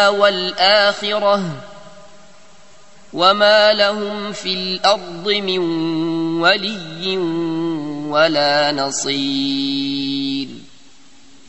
والآخرة وما لهم في الأرض من ولي ولا نصير.